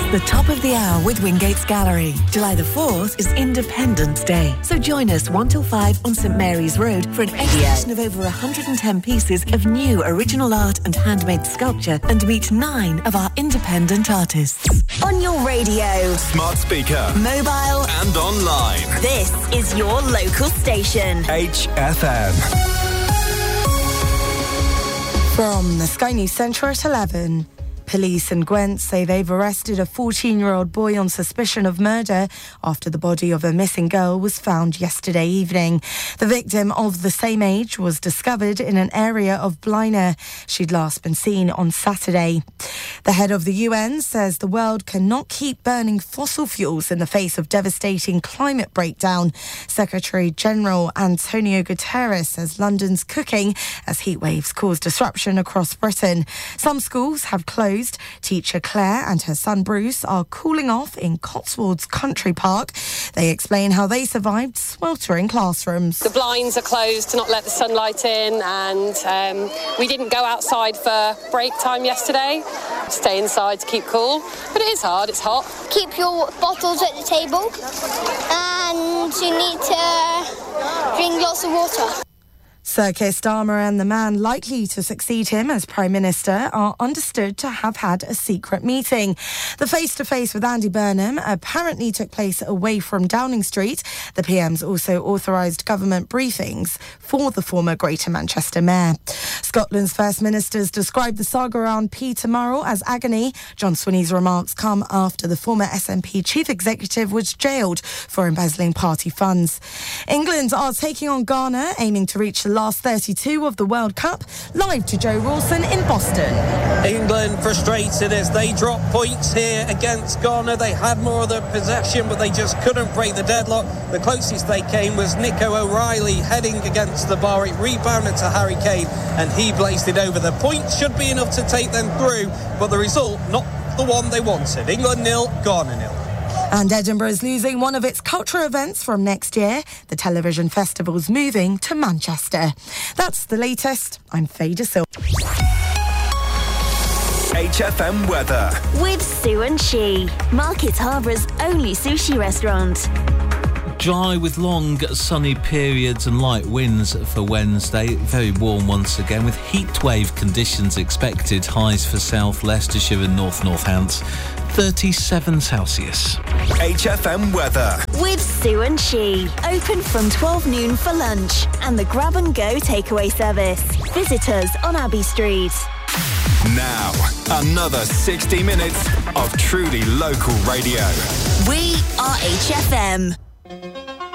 The top of the hour with Wingate's Gallery. July the 4th is Independence Day. So join us 1 till 5 on St Mary's Road for an exhibition of over 110 pieces of new original art and handmade sculpture and meet 9 of our independent artists. On your radio, smart speaker, mobile and online. This is your local station. HFM. From the Sky News Centre at 11. Police in Gwent say they've arrested a 14-year-old boy on suspicion of murder after the body of a missing girl was found yesterday evening. The victim, of the same age, was discovered in an area of Blaina. She'd last been seen on Saturday. The head of the UN says the world cannot keep burning fossil fuels in the face of devastating climate breakdown. Secretary-General Antonio Guterres says London's cooking as heat waves cause disruption across Britain. Some schools have closed. Teacher Claire and her son Bruce are cooling off in Cotswolds Country Park. They explain how they survived sweltering classrooms. The blinds are closed to not let the sunlight in, and we didn't go outside for break time yesterday. Stay inside to keep cool, but it is hard, it's hot. Keep your bottles at the table and you need to drink lots of water. Sir Keir Starmer and the man likely to succeed him as Prime Minister are understood to have had a secret meeting. The face-to-face with Andy Burnham apparently took place away from Downing Street. The PMs also authorised government briefings for the former Greater Manchester Mayor. Scotland's First Minister's described the saga around Peter Murrell as agony. John Swinney's remarks come after the former SNP Chief Executive was jailed for embezzling party funds. England are taking on Ghana, aiming to reach the last 32 of the World Cup. Live to Joe Rawson in Boston. England frustrated as they dropped points here against Ghana. They had more of the possession, but they just couldn't break the deadlock. The closest they came was Nico O'Reilly heading against the bar. It rebounded to Harry Kane and he blazed it over. The point should be enough to take them through, but the result not the one they wanted. England 0, Ghana 0. And Edinburgh is losing one of its cultural events from next year. The television festival's moving to Manchester. That's the latest. I'm Faye DeSilva. HFM weather. With Sue and She, Market Harbour's only sushi restaurant. Dry with long sunny periods and light winds for Wednesday. Very warm once again with heatwave conditions expected. Highs for South Leicestershire and North Northants. 37 Celsius. HFM weather. With Sue and She. Open from 12 noon for lunch and the grab and go takeaway service. Visit us on Abbey Street. Now, another 60 minutes of truly local radio. We are HFM.